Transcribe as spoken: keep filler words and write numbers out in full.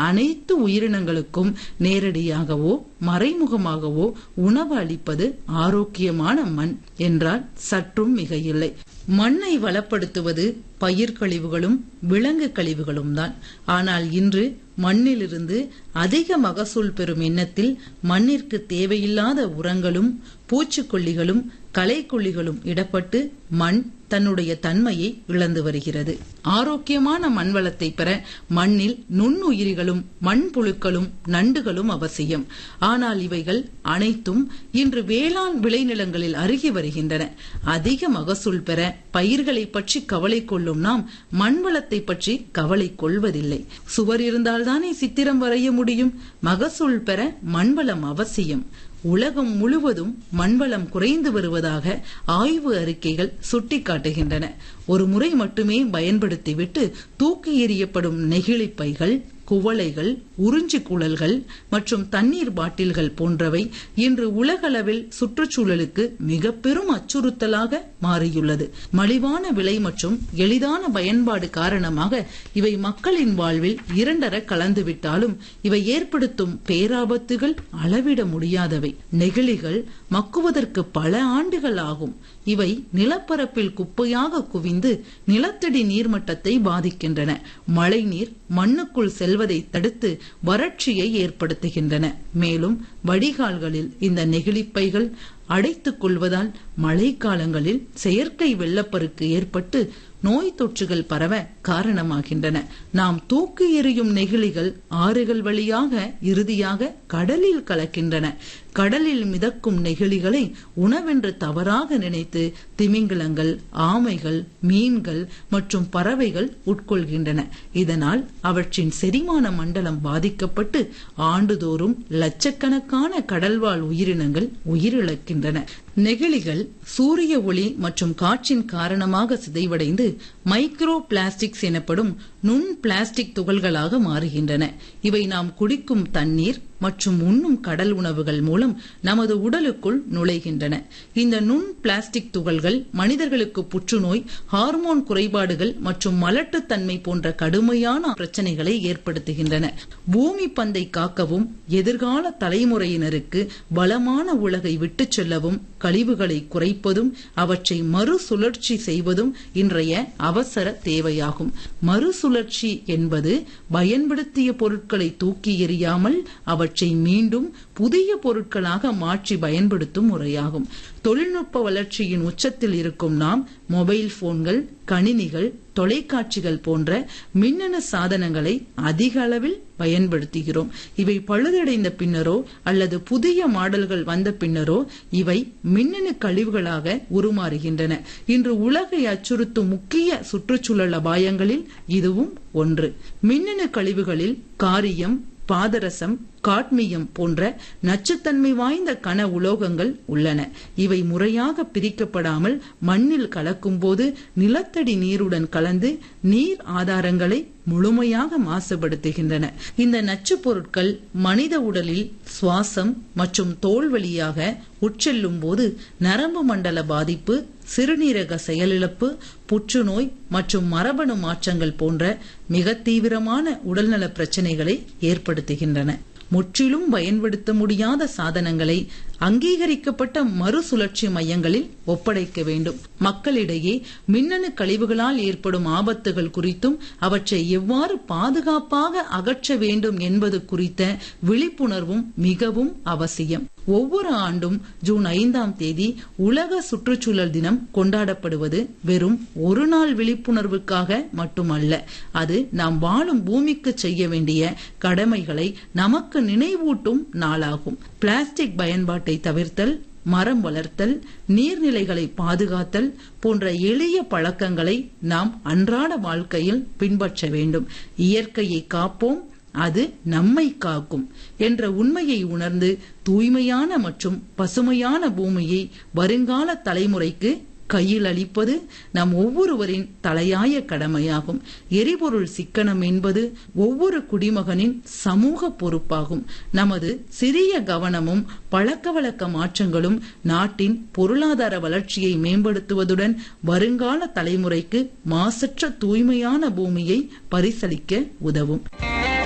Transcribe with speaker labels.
Speaker 1: அனைத்து உயிரினங்களுக்கும் நேரடியாகவோ மறைமுகமாகவோ உணவு அளிப்பது ஆரோக்கியமான மண் என்றால் சற்றும் மிகையில்லை. மண்ணை வளப்படுத்துவது பயிர் கழிவுகளும் விலங்கு கழிவுகளும் தான். ஆனால் இன்று மண்ணிலிருந்து அதிக மகசூல் பெறும் எண்ணத்தில் மண்ணிற்கு தேவையில்லாத உரங்களும் பூச்சிக்கொல்லிகளும் களைக்கொல்லிகளும் இடப்பட்டு மண் தன்னுடைய தன்மையை இழந்து வருகிறது. ஆரோக்கியமான மண் வளத்தை பெற மண்ணில் நுண்ணுயிரிகளும் மண்புழுக்களும் நண்டுகளும் அவசியம். ஆனால் இவைகள் அனைத்தும் இன்று வேளாண் விளைநிலங்களில் அருகி வருகின்றன. அதிக மகசூல் பெற பயிர்களை பற்றி கவலை கொள்ளும் நாம் மண் வளத்தை பற்றி கவலை கொள்வதில்லை. சுவர் இருந்தால்தானே சித்திரம் வரைய முடியும். மகசூல் பெற மண்வளம் அவசியம். உலகம் முழுவதும் மண்வளம் குறைந்து வருவதாக ஆய்வு அறிக்கைகள் சுட்டிக்காட்டுகின்றன. ஒரு முறை மட்டுமே பயன்படுத்திவிட்டு தூக்கி எறியப்படும் நெகிழி பைகள், குவளைகள், உறிஞ்சி குழல்கள் மற்றும் தண்ணீர் பாட்டில்கள் போன்றவை இன்று உலகளவில் சுற்றுச்சூழலுக்கு மிக பெரும் அச்சுறுத்தலாக மாறியுள்ளது. மலிவான விலை மற்றும் எளிதான பயன்பாடு காரணமாக இவை மக்களின் வாழ்வில் இரண்டர கலந்துவிட்டாலும் இவை ஏற்படுத்தும் பேராபத்துகள் அளவிட முடியாதவை. நெகிழிகள் மக்குவதற்கு பல ஆண்டுகள் ஆகும். இவை நிலப்பரப்பில் குப்பையாக குவிந்து நிலத்தடி நீர்மட்டத்தை பாதிக்கின்றன. மழை நீர் மண்ணுக்குள் செல்வதை தடுத்து வறட்சியை ஏற்படுத்துகின்றன. மேலும் வடிகால்களில் இந்த நெகிழிப்பைகள் அடைத்துக் கொள்வதால் மழை காலங்களில் செயற்கை வெள்ளப்பெருக்கு ஏற்பட்டு நோய் தொற்றுகள் பரவ காரணமாகின்றன. நாம் தூக்கி எறியும் நெகிழிகள் ஆறுகள் வழியாக இறுதியாக கடலில் கலக்கின்றன. கடலில் மிதக்கும் நெகிழிகளை உணவென்று தவறாக நினைத்து திமிங்கிலங்கள், ஆமைகள், மீன்கள் மற்றும் பறவைகள் உட்கொள்கின்றன. இதனால் அவற்றின் செரிமான மண்டலம் பாதிக்கப்பட்டு ஆண்டுதோறும் லட்சக்கணக்கான கடல்வாழ் உயிரினங்கள் உயிரிழக்கின்றன. நெகிழிகள் சூரிய ஒளி மற்றும் காற்றின் காரணமாக சிதைவடைந்து மைக்ரோ பிளாஸ்டிக்ஸ் எனப்படும் நுண் பிளாஸ்டிக் துகள்களாக மாறுகின்றன. இவை நாம் குடிக்கும் தண்ணீர் மற்றும் உண்ணும் கடல் உணவுகள் மூலம் நமது உடலுக்குள் நுழைகின்றன. இந்த நுண் பிளாஸ்டிக் துகள்கள் மனிதர்களுக்கு புற்றுநோய், ஹார்மோன் குறைபாடுகள் மற்றும் மலட்டுத்தன்மை போன்ற கடுமையான பிரச்சனைகளை ஏற்படுத்துகின்றன. பூமி பந்தை காக்கவும் எதிர்கால தலைமுறையினருக்கு வளமான உலகை விட்டுச் செல்லவும் கழிவுகளை குறைப்பதும் அவற்றை மறுசுழற்சி செய்வதும் இன்றைய அவசர தேவையாகும். மறுசுழற்சி என்பது பயன்படுத்திய பொருட்களை தூக்கி எறியாமல் அவற்றை மீண்டும் புதிய பொருட்களாக மாற்றி பயன்படுத்தும் முறையாகும். தொழில்நுட்ப வளர்ச்சியின் உச்சத்தில் இருக்கும் நாம் மொபைல் போன்கள், கணினிகள், தொலைக்காட்சிகள் போன்ற மின்னணு சாதனங்களை அதிக அளவில் பயன்படுத்துகிறோம். இவை பழுதடைந்த பின்னரோ அல்லது புதிய மாடல்கள் வந்த பின்னரோ இவை மின்னணு கழிவுகளாக உருமாறுகின்றன. இன்று உலகை அச்சுறுத்தும் முக்கிய சுற்றுச்சூழல் அபாயங்களில் இதுவும் ஒன்று. மின்னணு கழிவுகளில் காரியம், பாதரசம், காட்மியம் போன்ற நச்சுத்தன்மை வாய்ந்த கன உலோகங்கள் உள்ளன. இவை முறையாக பிரிக்கப்படாமல் மண்ணில் கலக்கும் போது நிலத்தடி நீருடன் கலந்து நீர் ஆதாரங்களை முழுமையாக மாசுபடுத்துகின்றன. இந்த நச்சு பொருட்கள் மனித உடலில் சுவாசம் மற்றும் தோல் வழியாக உட்செல்லும் போது நரம்பு மண்டல பாதிப்பு, சிறுநீரக செயலிழப்பு, புற்றுநோய் மற்றும் மரபணு மாற்றங்கள் போன்ற மிக தீவிரமான உடல்நல பிரச்சனைகளை ஏற்படுத்துகின்றன. முற்றிலும் பயன்படுத்த முடியாத சாதனங்களை அங்கீகரிக்கப்பட்ட மறுசுழற்சி மையங்களில் ஒப்படைக்க வேண்டும். மக்களிடையே மின்னணு கழிவுகளால் ஏற்படும் ஆபத்துகள் குறித்தும் அவற்றை எவ்வாறு பாதுகாப்பாக அகற்ற வேண்டும் என்பது குறித்த விழிப்புணர்வும் மிகவும் அவசியம். ஒவ்வொரு ஆண்டும் ஜூன் ஐந்தாம் தேதி உலக சுற்றுச்சூழல் தினம் கொண்டாடப்படுவது வெறும் ஒரு நாள் விழிப்புணர்வுக்காக மட்டுமல்ல. அது நாம் வாழும் பூமிக்கு செய்ய வேண்டிய கடமைகளை நமக்கு நினைவூட்டும் நாளாகும். பிளாஸ்டிக் பயன்பாட்டை தவிர்த்தல், மரம் வளர்த்தல், நீர்நிலைகளை பாதுகாத்தல் போன்ற எளிய பழக்கங்களை நாம் அன்றாட வாழ்க்கையில் பின்பற்ற வேண்டும். இயற்கையை காப்போம், அது நம்மை காக்கும் என்ற உண்மையை உணர்ந்து தூய்மையான மற்றும் பசுமையான பூமியை வருங்கால தலைமுறைக்கு கையில் அளிப்பது நம் ஒவ்வொருவரின் தலையாய கடமையாகும். எரிபொருள் சிக்கனம் என்பது ஒவ்வொரு குடிமகனின் சமூக பொறுப்பாகும். நமது சிறிய கவனமும் பழக்க வழக்க மாற்றங்களும் நாட்டின் பொருளாதார வளர்ச்சியை மேம்படுத்துவதுடன் வருங்கால தலைமுறைக்கு மாசற்ற தூய்மையான பூமியை பரிசளிக்க உதவும்.